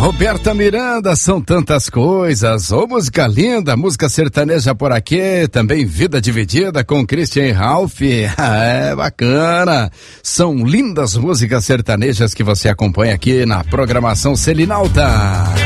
Roberta Miranda, são tantas coisas. Ô, música linda, música sertaneja por aqui, também Vida Dividida com Christian Ralph. É bacana. São lindas músicas sertanejas que você acompanha aqui na programação Selinalta.